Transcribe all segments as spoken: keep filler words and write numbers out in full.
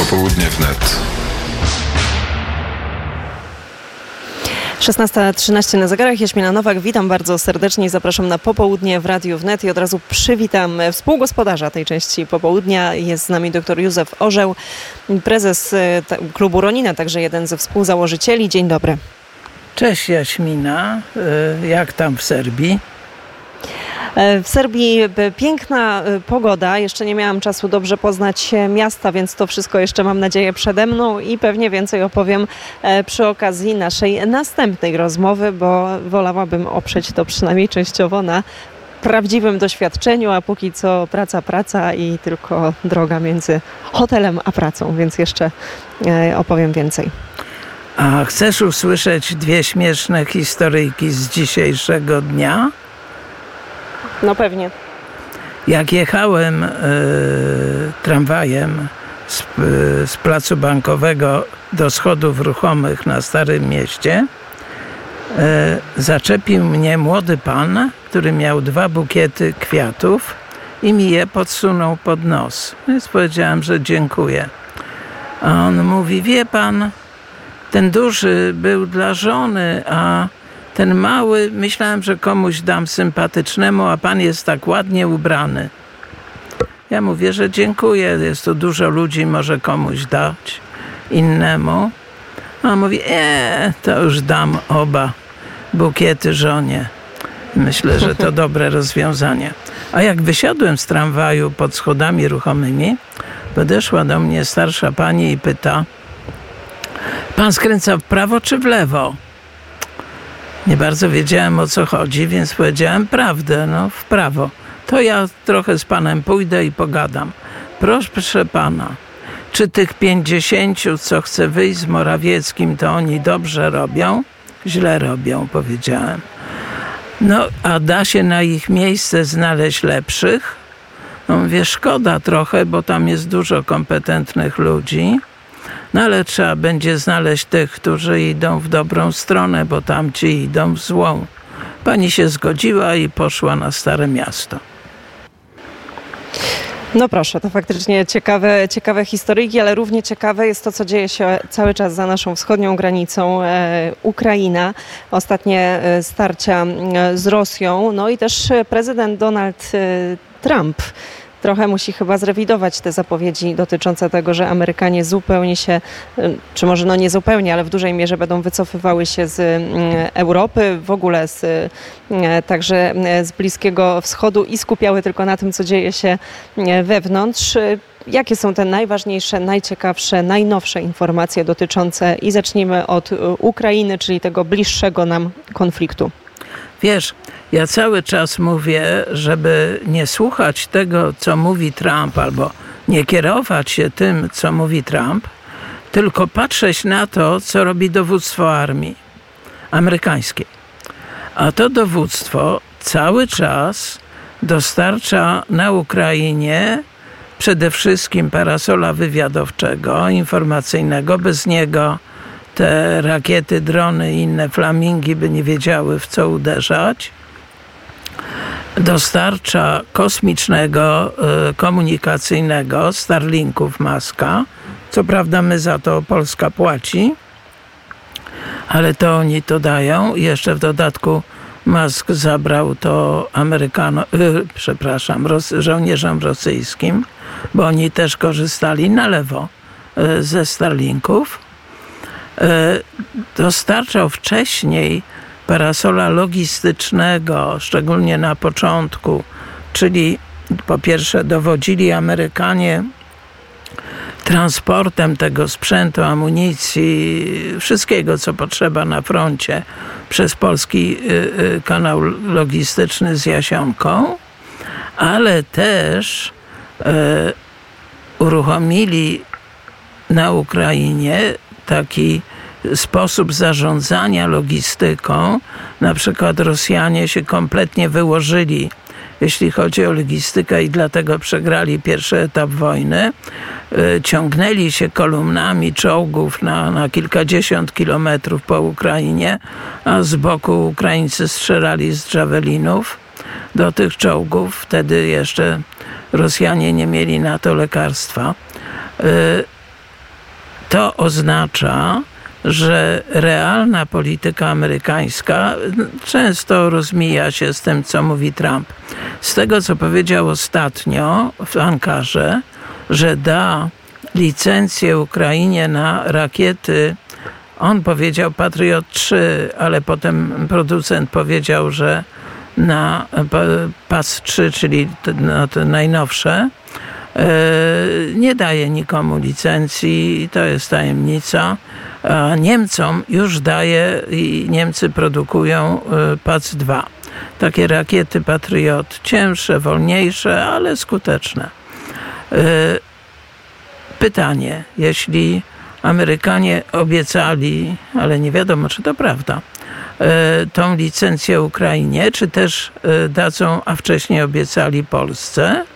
Popołudnie wnet. szesnasta trzynaście na zegarach. Jaśmina Nowak, witam bardzo serdecznie i zapraszam na Popołudnie w Radiu Wnet i od razu przywitam współgospodarza tej części popołudnia. Jest z nami dr Józef Orzeł, prezes klubu Ronina, także jeden ze współzałożycieli. Dzień dobry. Cześć Jaśmina, jak tam w Serbii? W Serbii piękna pogoda. Jeszcze nie miałam czasu dobrze poznać miasta, więc to wszystko jeszcze mam nadzieję przede mną i pewnie więcej opowiem przy okazji naszej następnej rozmowy, bo wolałabym oprzeć to przynajmniej częściowo na prawdziwym doświadczeniu, a póki co praca, praca i tylko droga między hotelem a pracą, więc jeszcze opowiem więcej. A chcesz usłyszeć dwie śmieszne historyjki z dzisiejszego dnia? No pewnie. Jak jechałem y, tramwajem z, y, z placu Bankowego do schodów ruchomych na Starym Mieście, y, zaczepił mnie młody pan, który miał dwa bukiety kwiatów i mi je podsunął pod nos. Więc powiedziałem, że dziękuję. A on mówi, wie pan, ten duży był dla żony, a ten mały, myślałem, że komuś dam sympatycznemu, a pan jest tak ładnie ubrany. Ja mówię, że dziękuję, jest tu dużo ludzi, może komuś dać innemu. A on mówi, eee, to już dam oba bukiety żonie. Myślę, że to dobre rozwiązanie. A jak wysiadłem z tramwaju pod schodami ruchomymi, podeszła do mnie starsza pani i pyta, pan skręca w prawo czy w lewo? Nie bardzo wiedziałem, o co chodzi, więc powiedziałem prawdę, no w prawo. To ja trochę z panem pójdę i pogadam. Proszę pana, czy tych pięćdziesięciu, co chce wyjść z Morawieckim, to oni dobrze robią? Źle robią, powiedziałem. No, a da się na ich miejsce znaleźć lepszych? No mówię, szkoda trochę, bo tam jest dużo kompetentnych ludzi. No ale trzeba będzie znaleźć tych, którzy idą w dobrą stronę, bo tamci idą w złą. Pani się zgodziła i poszła na Stare Miasto. No proszę, to faktycznie ciekawe, ciekawe historyjki, ale równie ciekawe jest to, co dzieje się cały czas za naszą wschodnią granicą. E, Ukraina, ostatnie starcia z Rosją, no i też prezydent Donald Trump trochę musi chyba zrewidować te zapowiedzi dotyczące tego, że Amerykanie zupełnie się, czy może no nie zupełnie, ale w dużej mierze będą wycofywały się z Europy, w ogóle z, także z Bliskiego Wschodu i skupiały tylko na tym, co dzieje się wewnątrz. Jakie są te najważniejsze, najciekawsze, najnowsze informacje dotyczące i zacznijmy od Ukrainy, czyli tego bliższego nam konfliktu? Wiesz, ja cały czas mówię, żeby nie słuchać tego, co mówi Trump, albo nie kierować się tym, co mówi Trump, tylko patrzeć na to, co robi dowództwo armii amerykańskiej. A to dowództwo cały czas dostarcza na Ukrainie przede wszystkim parasola wywiadowczego, informacyjnego. Bez niego te rakiety, drony i inne flamingi by nie wiedziały, w co uderzać. Dostarcza kosmicznego, komunikacyjnego, Starlinków Muska. Co prawda my za to Polska płaci, ale to oni to dają. I jeszcze w dodatku Musk zabrał to Amerykanom, yy, przepraszam, ros, żołnierzom rosyjskim, bo oni też korzystali na lewo yy, ze Starlinków. Dostarczał wcześniej parasola logistycznego, szczególnie na początku, czyli po pierwsze dowodzili Amerykanie transportem tego sprzętu, amunicji, wszystkiego, co potrzeba na froncie przez polski kanał logistyczny z Jasionką, ale też uruchomili na Ukrainie taki sposób zarządzania logistyką. Na przykład Rosjanie się kompletnie wyłożyli, jeśli chodzi o logistykę i dlatego przegrali pierwszy etap wojny. Ciągnęli się kolumnami czołgów na, na kilkadziesiąt kilometrów po Ukrainie, a z boku Ukraińcy strzelali z javelinów do tych czołgów. Wtedy jeszcze Rosjanie nie mieli na to lekarstwa. to oznacza, że realna polityka amerykańska często rozmija się z tym, co mówi Trump. Z tego, co powiedział ostatnio w Ankarze, że da licencję Ukrainie na rakiety, on powiedział Patriot trzy, ale potem producent powiedział, że na P A C trzy, czyli na te najnowsze, nie daje nikomu licencji, to jest tajemnica. A Niemcom już daje i Niemcy produkują P A C dwa. Takie rakiety Patriot, cięższe, wolniejsze, ale skuteczne. Pytanie, jeśli Amerykanie obiecali, ale nie wiadomo, czy to prawda, tą licencję Ukrainie, czy też dadzą, a wcześniej obiecali Polsce,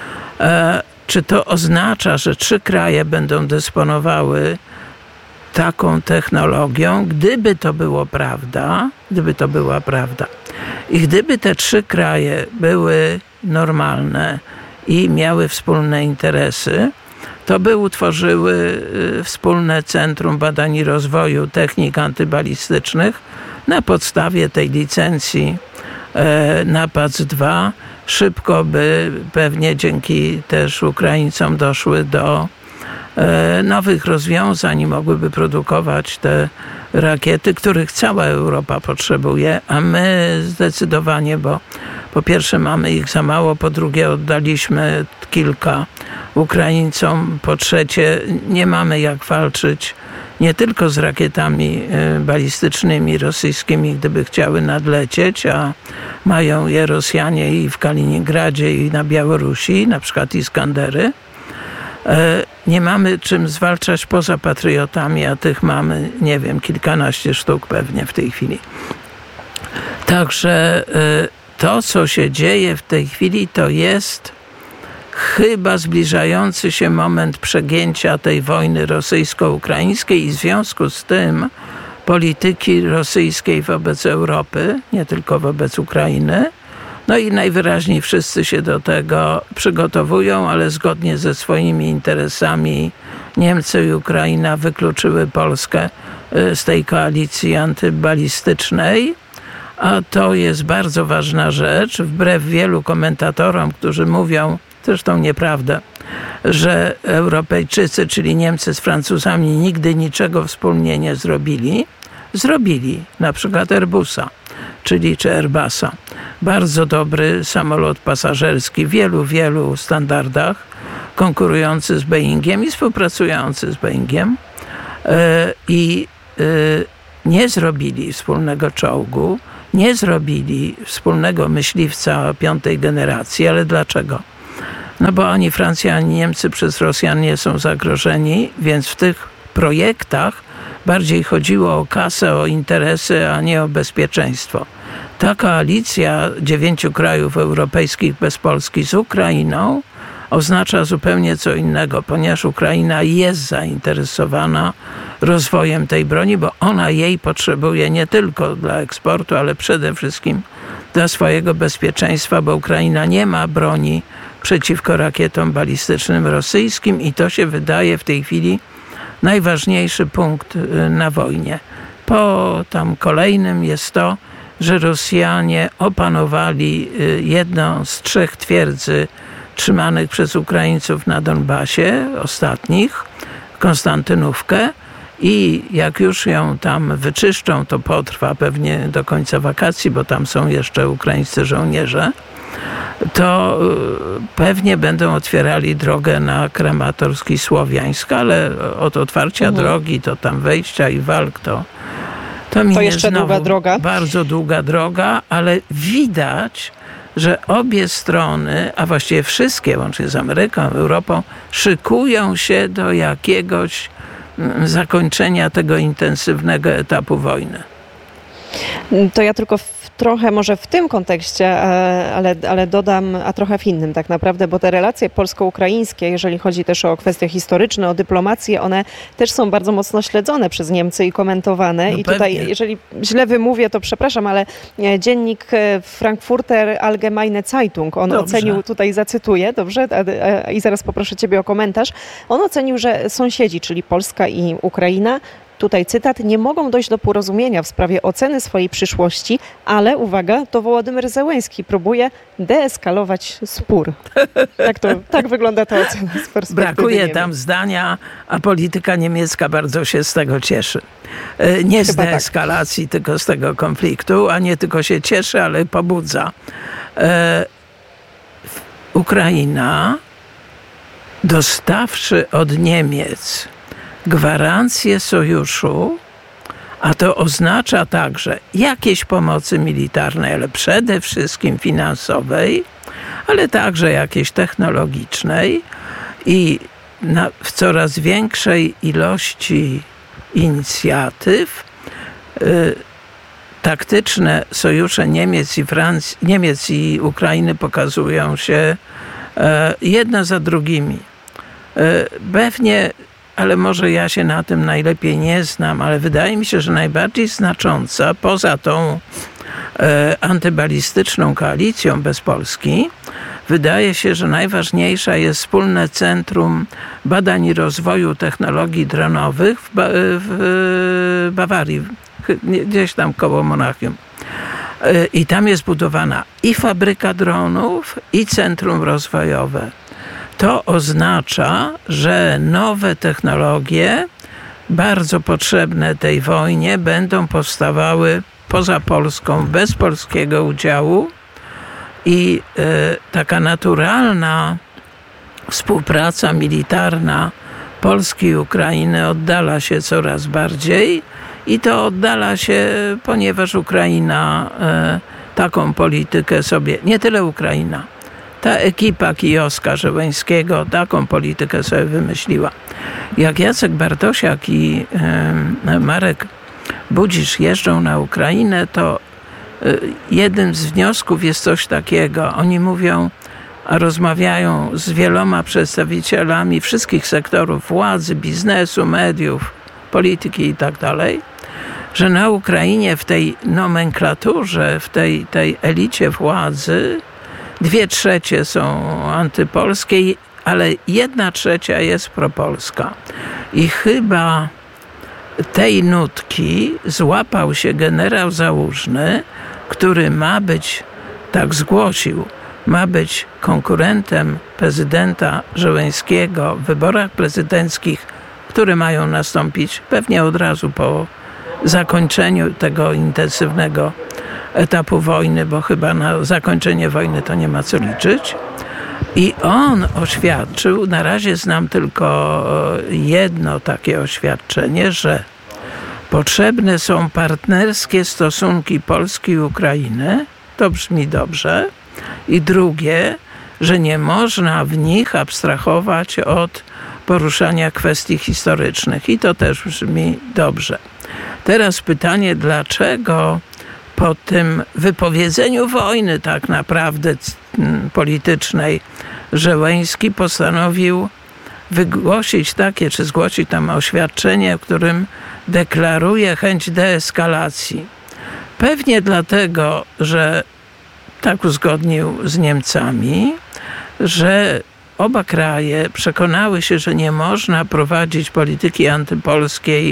czy to oznacza, że trzy kraje będą dysponowały taką technologią, gdyby to było prawda, gdyby to była prawda. I gdyby te trzy kraje były normalne i miały wspólne interesy, to by utworzyły wspólne Centrum Badań i Rozwoju Technik Antybalistycznych na podstawie tej licencji na P A C dwa. Szybko by pewnie dzięki też Ukraińcom doszły do nowych rozwiązań i mogłyby produkować te rakiety, których cała Europa potrzebuje, a my zdecydowanie, bo po pierwsze mamy ich za mało, po drugie oddaliśmy kilka Ukraińcom, po trzecie nie mamy jak walczyć nie tylko z rakietami balistycznymi rosyjskimi, gdyby chciały nadlecieć, a mają je Rosjanie i w Kaliningradzie, i na Białorusi, na przykład Iskandery. Nie mamy czym zwalczać poza patriotami, a tych mamy, nie wiem, kilkanaście sztuk pewnie w tej chwili. Także to, co się dzieje w tej chwili, to jest chyba zbliżający się moment przegięcia tej wojny rosyjsko-ukraińskiej i w związku z tym polityki rosyjskiej wobec Europy, nie tylko wobec Ukrainy. No i najwyraźniej wszyscy się do tego przygotowują, ale zgodnie ze swoimi interesami Niemcy i Ukraina wykluczyły Polskę z tej koalicji antybalistycznej. A to jest bardzo ważna rzecz, wbrew wielu komentatorom, którzy mówią, zresztą nieprawdę, że Europejczycy, czyli Niemcy z Francuzami nigdy niczego wspólnie nie zrobili. Zrobili, na przykład Airbusa, czyli czy Airbusa. Bardzo dobry samolot pasażerski w wielu, wielu standardach, konkurujący z Boeingiem i współpracujący z Boeingiem. I nie zrobili wspólnego czołgu, nie zrobili wspólnego myśliwca piątej generacji, ale dlaczego? No bo ani Francja, ani Niemcy przez Rosjan nie są zagrożeni, więc w tych projektach bardziej chodziło o kasę, o interesy, a nie o bezpieczeństwo. Ta koalicja dziewięciu krajów europejskich bez Polski z Ukrainą oznacza zupełnie co innego, ponieważ Ukraina jest zainteresowana rozwojem tej broni, bo ona jej potrzebuje nie tylko dla eksportu, ale przede wszystkim dla swojego bezpieczeństwa, bo Ukraina nie ma broni przeciwko rakietom balistycznym rosyjskim i to się wydaje w tej chwili najważniejszy punkt na wojnie. Po tam kolejnym jest to, że Rosjanie opanowali jedną z trzech twierdzy trzymanych przez Ukraińców na Donbasie, ostatnich, Konstantynówkę, i jak już ją tam wyczyszczą, to potrwa pewnie do końca wakacji, bo tam są jeszcze ukraińscy żołnierze, to pewnie będą otwierali drogę na Kramatorsk i Słowiańsk, ale od otwarcia mhm. drogi, to tam wejścia i walk, to to, mi to jeszcze długa droga. Bardzo długa droga, ale widać, że obie strony, a właściwie wszystkie, łącznie z Ameryką, Europą, szykują się do jakiegoś zakończenia tego intensywnego etapu wojny. To ja tylko w trochę może w tym kontekście, ale, ale dodam, a trochę w innym tak naprawdę, bo te relacje polsko-ukraińskie, jeżeli chodzi też o kwestie historyczne, o dyplomację, one też są bardzo mocno śledzone przez Niemcy i komentowane. No I tutaj, pewnie. jeżeli źle wymówię, to przepraszam, ale dziennik Frankfurter Allgemeine Zeitung, on Dobrze. ocenił, tutaj zacytuję, dobrze, i zaraz poproszę ciebie o komentarz, on ocenił, że sąsiedzi, czyli Polska i Ukraina, tutaj cytat, nie mogą dojść do porozumienia w sprawie oceny swojej przyszłości, ale uwaga, to Wołodymyr Zełenski próbuje deeskalować spór. Tak, to, tak wygląda ta ocena z perspektywy Brakuje Niemiec. tam zdania, a polityka niemiecka bardzo się z tego cieszy. Nie z Chyba tak. deeskalacji, tylko z tego konfliktu, a nie tylko się cieszy, ale pobudza. Ukraina, dostawszy od Niemiec gwarancję sojuszu, a to oznacza także jakieś pomocy militarnej, ale przede wszystkim finansowej, ale także jakiejś technologicznej i na, w coraz większej ilości inicjatyw y, taktyczne sojusze Niemiec i Francji, Niemiec i Ukrainy pokazują się y, jedno za drugimi. Y, pewnie ale może ja się na tym najlepiej nie znam, ale wydaje mi się, że najbardziej znacząca, poza tą e, antybalistyczną koalicją bez Polski, wydaje się, że najważniejsza jest wspólne Centrum Badań i Rozwoju Technologii Dronowych w, ba- w Bawarii, gdzieś tam koło Monachium. E, I tam jest budowana i fabryka dronów, i centrum rozwojowe. To oznacza, że nowe technologie, bardzo potrzebne tej wojnie, będą powstawały poza Polską, bez polskiego udziału i y, taka naturalna współpraca militarna Polski i Ukrainy oddala się coraz bardziej i to oddala się, ponieważ Ukraina y, taką politykę sobie, nie tyle Ukraina, ta ekipa Kijowska Żeleńskiego taką politykę sobie wymyśliła. Jak Jacek Bartosiak i y, Marek Budzisz jeżdżą na Ukrainę, to y, jednym z wniosków jest coś takiego. Oni mówią, a rozmawiają z wieloma przedstawicielami wszystkich sektorów władzy, biznesu, mediów, polityki i tak dalej, że na Ukrainie w tej nomenklaturze, w tej, tej elicie władzy dwie trzecie są antypolskie, ale jedna trzecia jest propolska. I chyba tej nutki złapał się generał Załużny, który ma być, tak zgłosił, ma być konkurentem prezydenta Żeleńskiego w wyborach prezydenckich, które mają nastąpić pewnie od razu po zakończeniu tego intensywnego etapu wojny, bo chyba na zakończenie wojny to nie ma co liczyć. I on oświadczył, na razie znam tylko jedno takie oświadczenie, że potrzebne są partnerskie stosunki Polski i Ukrainy. To brzmi dobrze. I drugie, że nie można w nich abstrahować od poruszania kwestii historycznych. I to też brzmi dobrze. Teraz pytanie, dlaczego po tym wypowiedzeniu wojny tak naprawdę politycznej Zełenski postanowił wygłosić takie, czy zgłosić tam oświadczenie, w którym deklaruje chęć deeskalacji. Pewnie dlatego, że tak uzgodnił z Niemcami, że oba kraje przekonały się, że nie można prowadzić polityki antypolskiej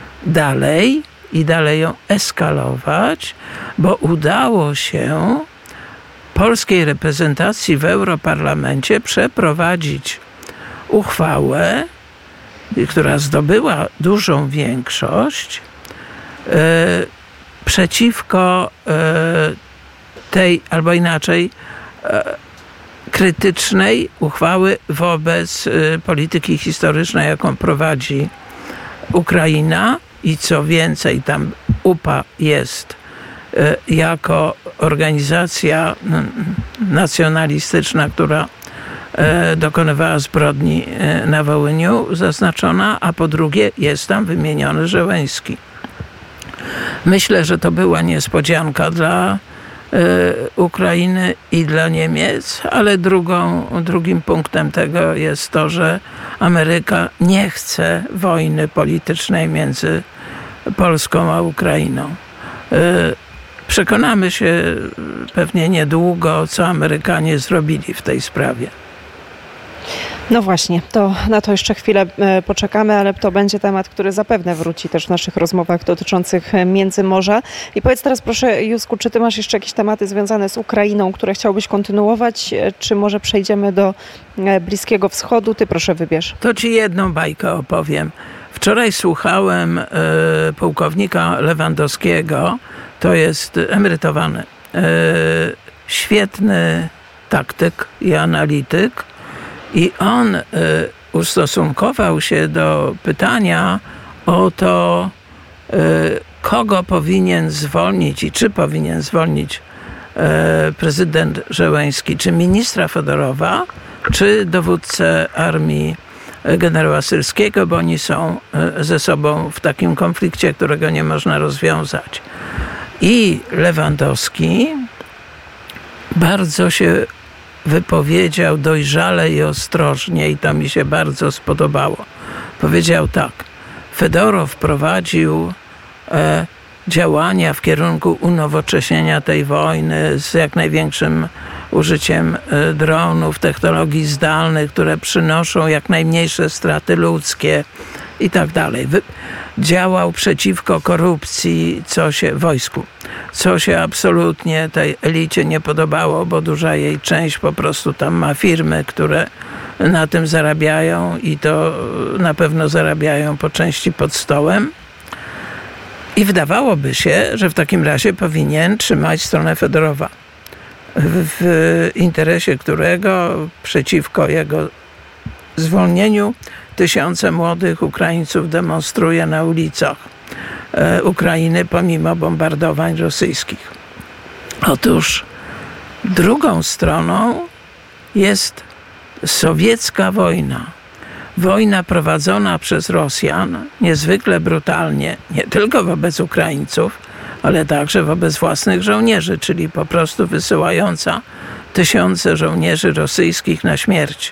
dalej i dalej ją eskalować, bo udało się polskiej reprezentacji w Europarlamencie przeprowadzić uchwałę, która zdobyła dużą większość e, przeciwko e, tej, albo inaczej, e, krytycznej uchwały wobec e, polityki historycznej, jaką prowadzi Ukraina. I co więcej, tam U P A jest e, jako organizacja n, nacjonalistyczna, która e, dokonywała zbrodni e, na Wołyniu, zaznaczona, a po drugie jest tam wymieniony Zełenski. Myślę, że to była niespodzianka dla Ukrainy i dla Niemiec, ale drugą, drugim punktem tego jest to, że Ameryka nie chce wojny politycznej między Polską a Ukrainą. Przekonamy się pewnie niedługo, co Amerykanie zrobili w tej sprawie. No właśnie, to na to jeszcze chwilę poczekamy, ale to będzie temat, który zapewne wróci też w naszych rozmowach dotyczących Międzymorza. I powiedz teraz proszę, Józku, czy ty masz jeszcze jakieś tematy związane z Ukrainą, które chciałbyś kontynuować, czy może przejdziemy do Bliskiego Wschodu? Ty proszę wybierz. To ci jedną bajkę opowiem. Wczoraj słuchałem y, pułkownika Lewandowskiego, to jest emerytowany, y, świetny taktyk i analityk. I on y, ustosunkował się do pytania o to, y, kogo powinien zwolnić i czy powinien zwolnić y, prezydent Zełenski, czy ministra Fedorowa, czy dowódcę armii generała Syrskiego, bo oni są y, ze sobą w takim konflikcie, którego nie można rozwiązać. I Lewandowski bardzo się wypowiedział dojrzale i ostrożnie i to mi się bardzo spodobało. Powiedział tak: Fedorow prowadził e, działania w kierunku unowocześnienia tej wojny z jak największym użyciem e, dronów, technologii zdalnych, które przynoszą jak najmniejsze straty ludzkie i tak dalej. Wy, działał przeciwko korupcji, co się wojsku, co się absolutnie tej elicie nie podobało, bo duża jej część po prostu tam ma firmy, które na tym zarabiają i to na pewno zarabiają po części pod stołem. I wydawałoby się, że w takim razie powinien trzymać stronę Fedorowa, w, w interesie którego przeciwko jego zwolnieniu tysiące młodych Ukraińców demonstruje na ulicach e, Ukrainy pomimo bombardowań rosyjskich. Otóż drugą stroną jest sowiecka wojna. Wojna prowadzona przez Rosjan niezwykle brutalnie, nie tylko wobec Ukraińców, ale także wobec własnych żołnierzy, czyli po prostu wysyłająca tysiące żołnierzy rosyjskich na śmierć.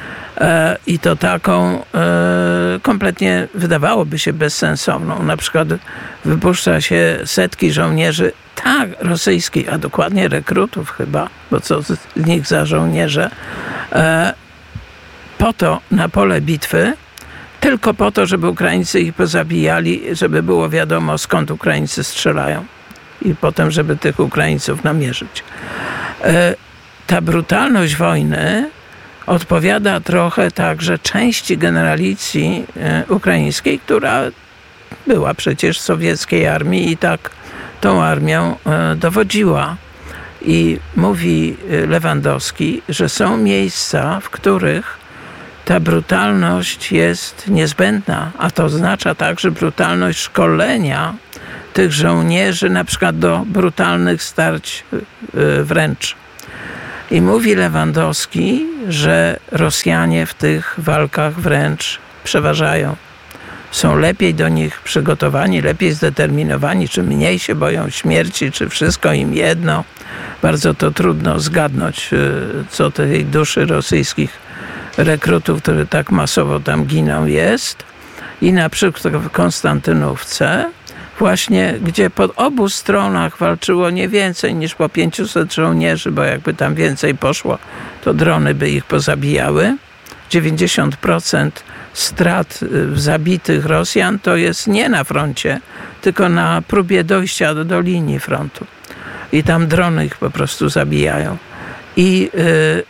I to taką e, kompletnie wydawałoby się bezsensowną. Na przykład wypuszcza się setki żołnierzy, tak, rosyjskich, a dokładnie rekrutów chyba, bo co z nich za żołnierze, e, po to na pole bitwy, tylko po to, żeby Ukraińcy ich pozabijali, żeby było wiadomo, skąd Ukraińcy strzelają i potem, żeby tych Ukraińców namierzyć. E, ta brutalność wojny odpowiada trochę także części generalicji ukraińskiej, która była przecież w sowieckiej armii i tak tą armią dowodziła. I mówi Lewandowski, że są miejsca, w których ta brutalność jest niezbędna, a to oznacza także brutalność szkolenia tych żołnierzy, na przykład do brutalnych starć wręcz. I mówi Lewandowski, że Rosjanie w tych walkach wręcz przeważają. Są lepiej do nich przygotowani, lepiej zdeterminowani, czy mniej się boją śmierci, czy wszystko im jedno. Bardzo to trudno zgadnąć, co tej duszy rosyjskich rekrutów, które tak masowo tam giną, jest. I na przykład w Konstantynówce, właśnie gdzie po obu stronach walczyło nie więcej niż po pięciuset żołnierzy, bo jakby tam więcej poszło, to drony by ich pozabijały. dziewięćdziesiąt procent strat zabitych Rosjan to jest nie na froncie, tylko na próbie dojścia do, do linii frontu. I tam drony ich po prostu zabijają. I, yy,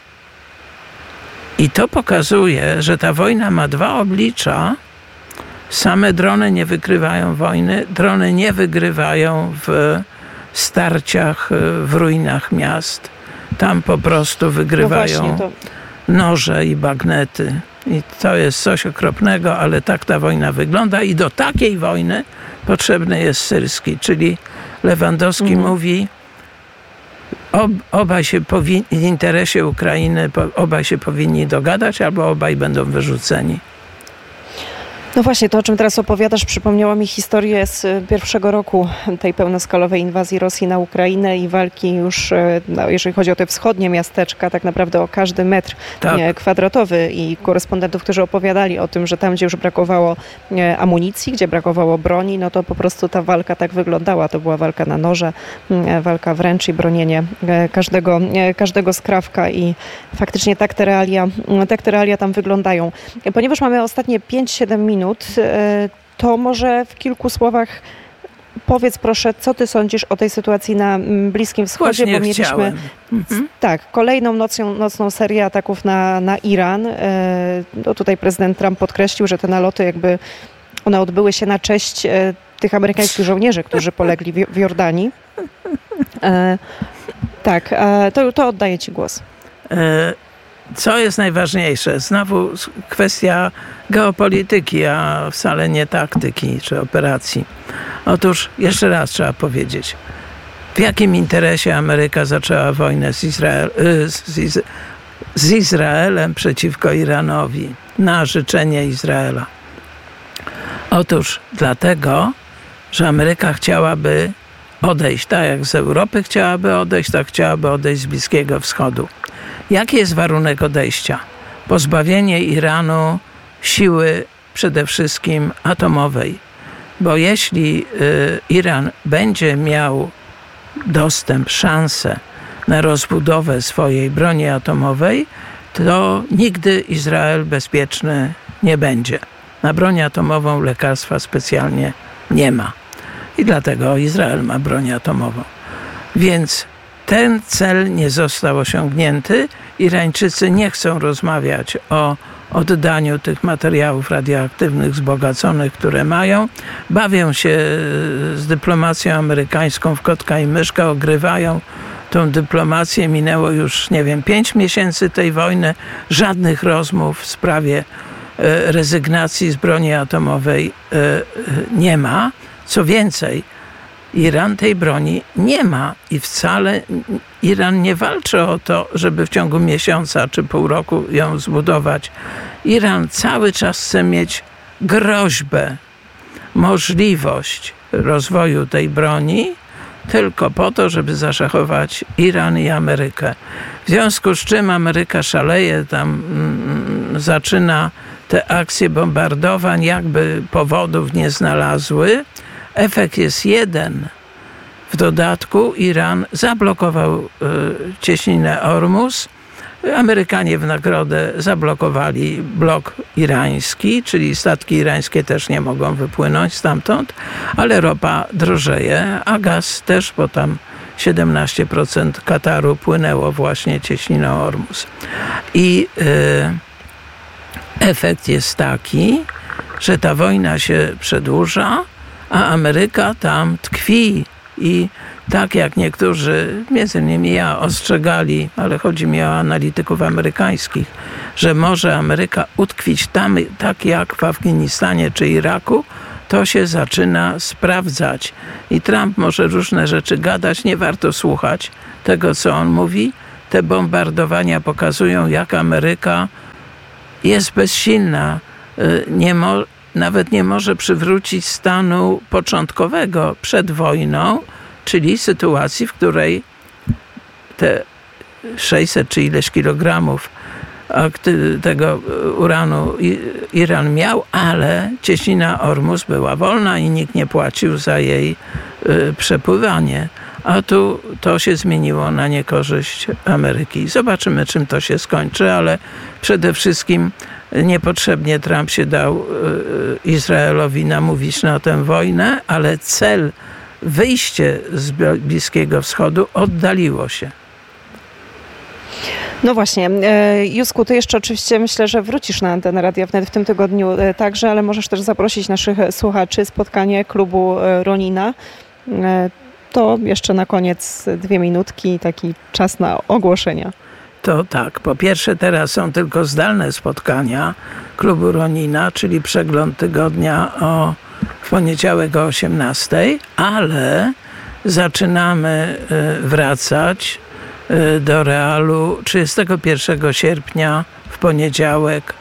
i to pokazuje, że ta wojna ma dwa oblicza. Same drony nie wygrywają wojny, drony nie wygrywają w starciach w ruinach miast. Tam po prostu wygrywają no to... noże i bagnety. I to jest coś okropnego, ale tak ta wojna wygląda i do takiej wojny potrzebny jest Syrski, czyli Lewandowski mhm. mówi, ob, obaj się powi- w interesie Ukrainy obaj się powinni dogadać, albo obaj będą wyrzuceni. No właśnie, to o czym teraz opowiadasz przypomniało mi historię z pierwszego roku tej pełnoskalowej inwazji Rosji na Ukrainę i walki już, no, jeżeli chodzi o te wschodnie miasteczka, tak naprawdę o każdy metr tak. nie, kwadratowy i korespondentów, którzy opowiadali o tym, że tam, gdzie już brakowało nie, amunicji, gdzie brakowało broni, no to po prostu ta walka tak wyglądała. To była walka na noże, nie, walka wręcz i bronienie każdego, nie, każdego skrawka i faktycznie tak te realia, tak te realia tam wyglądają. Ponieważ mamy ostatnie pięć siedem minut, to może w kilku słowach powiedz proszę, co ty sądzisz o tej sytuacji na Bliskim Wschodzie, Właśnie bo mieliśmy chciałem. tak, kolejną nocną, nocną serię ataków na, na Iran. No tutaj prezydent Trump podkreślił, że te naloty jakby one odbyły się na cześć tych amerykańskich żołnierzy, którzy polegli w Jordanii. Tak, to, to oddaję ci głos. Co jest najważniejsze? Znowu kwestia geopolityki, a wcale nie taktyki czy operacji. Otóż jeszcze raz trzeba powiedzieć, w jakim interesie Ameryka zaczęła wojnę z, Izrael, z, Iz, z Izraelem przeciwko Iranowi na życzenie Izraela. Otóż dlatego, że Ameryka chciałaby odejść, tak jak z Europy chciałaby odejść, tak chciałaby odejść z Bliskiego Wschodu. Jaki jest warunek odejścia? Pozbawienie Iranu siły przede wszystkim atomowej. Bo jeśli y, Iran będzie miał dostęp, szansę na rozbudowę swojej broni atomowej, to nigdy Izrael bezpieczny nie będzie. Na broń atomową lekarstwa specjalnie nie ma. I dlatego Izrael ma broń atomową. Więc ten cel nie został osiągnięty. Irańczycy nie chcą rozmawiać o oddaniu tych materiałów radioaktywnych wzbogaconych, które mają. Bawią się z dyplomacją amerykańską w kotka i myszka, ogrywają tą dyplomację. Minęło już, nie wiem, pięć miesięcy tej wojny. Żadnych rozmów w sprawie rezygnacji z broni atomowej nie ma. Co więcej, Iran tej broni nie ma i wcale Iran nie walczy o to, żeby w ciągu miesiąca czy pół roku ją zbudować. Iran cały czas chce mieć groźbę, możliwość rozwoju tej broni tylko po to, żeby zaszachować Iran i Amerykę. W związku z czym Ameryka szaleje, tam mm, zaczyna te akcje bombardowań, jakby powodów nie znalazły. Efekt jest jeden. W dodatku Iran zablokował y, cieśninę Ormus. Amerykanie w nagrodę zablokowali blok irański, czyli statki irańskie też nie mogą wypłynąć stamtąd, ale ropa drożeje, a gaz też, bo tam siedemnaście procent Kataru płynęło właśnie cieśniną Ormus. I y, efekt jest taki, że ta wojna się przedłuża, a Ameryka tam tkwi i tak jak niektórzy, między innymi ja, ostrzegali, ale chodzi mi o analityków amerykańskich, że może Ameryka utkwić tam, tak jak w Afganistanie czy Iraku, to się zaczyna sprawdzać. I Trump może różne rzeczy gadać, nie warto słuchać tego, co on mówi. Te bombardowania pokazują, jak Ameryka jest bezsilna, nie mo- nawet nie może przywrócić stanu początkowego przed wojną, czyli sytuacji, w której te sześćset czy ileś kilogramów tego uranu Iran miał, ale cieśnina Ormus była wolna i nikt nie płacił za jej przepływanie. A tu to się zmieniło na niekorzyść Ameryki. Zobaczymy, czym to się skończy, ale przede wszystkim niepotrzebnie Trump się dał Izraelowi namówić na tę wojnę, ale cel, wyjście z Bliskiego Wschodu oddaliło się. No właśnie. Jusku, ty jeszcze oczywiście myślę, że wrócisz na antenę Radia Wnet w tym tygodniu także, ale możesz też zaprosić naszych słuchaczy. Spotkanie klubu Ronina. To jeszcze na koniec dwie minutki, taki czas na ogłoszenia. To tak, po pierwsze teraz są tylko zdalne spotkania klubu Ronina, czyli przegląd tygodnia o, w poniedziałek o osiemnastej, ale zaczynamy wracać do Realu trzydziestego pierwszego sierpnia w poniedziałek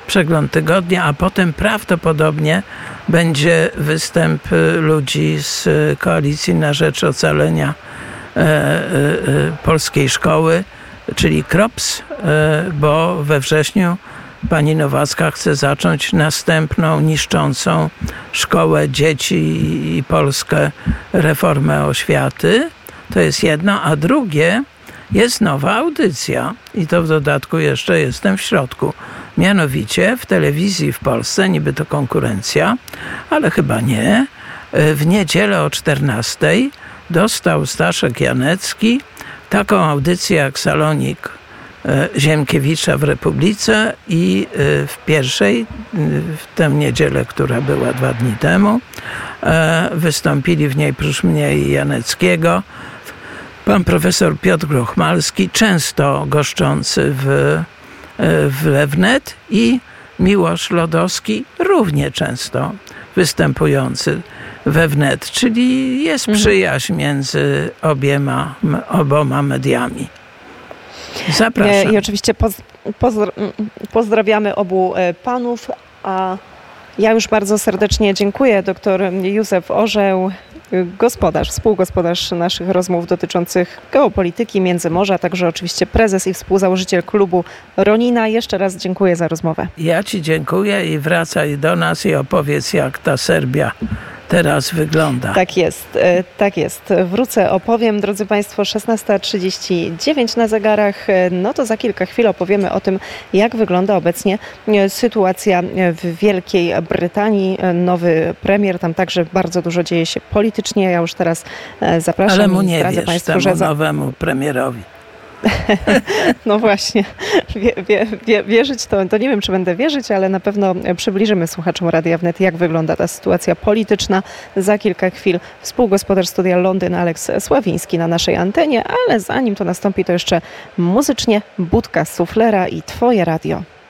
przegląd tygodnia, a potem prawdopodobnie będzie występ ludzi z Koalicji na Rzecz Ocalenia e, e, Polskiej Szkoły, czyli KROPS, e, bo we wrześniu pani Nowacka chce zacząć następną niszczącą szkołę, dzieci i Polskę reformę oświaty. To jest jedno, a drugie jest nowa audycja i to w dodatku jeszcze jestem w środku. Mianowicie w telewizji w Polsce, niby to konkurencja, ale chyba nie, w niedzielę o czternastej dostał Staszek Janecki taką audycję jak Salonik Ziemkiewicza w Republice i w pierwszej, w tę niedzielę, która była dwa dni temu, wystąpili w niej prócz mnie i Janeckiego pan profesor Piotr Grochmalski, często goszczący w, w Wnet, i Miłosz Lodowski, równie często występujący we Wnet, czyli jest przyjaźń między obiema, oboma mediami. Zapraszam. I oczywiście poz, pozdro, pozdrawiamy obu panów, a ja już bardzo serdecznie dziękuję. Doktor Józef Orzeł, gospodarz, współgospodarz naszych rozmów dotyczących geopolityki, Międzymorza, a także oczywiście prezes i współzałożyciel klubu Ronina. Jeszcze raz dziękuję za rozmowę. Ja ci dziękuję i wracaj do nas i opowiedz, jak ta Serbia teraz wygląda. Tak jest, tak jest. Wrócę, opowiem, drodzy Państwo, szesnasta trzydzieści dziewięć na zegarach. No to za kilka chwil opowiemy o tym, jak wygląda obecnie sytuacja w Wielkiej Brytanii. Nowy premier, tam także bardzo dużo dzieje się politycznie. Ja już teraz zapraszam. Ale mu nie wiesz, Państwu, temu że za... nowemu premierowi. No właśnie, wie, wie, wie, wierzyć to, to nie wiem, czy będę wierzyć, ale na pewno przybliżymy słuchaczom Radia Wnet, jak wygląda ta sytuacja polityczna. Za kilka chwil współgospodarz Studia Londyn Aleks Sławiński na naszej antenie, ale zanim to nastąpi, to jeszcze muzycznie Budka Suflera i Twoje radio.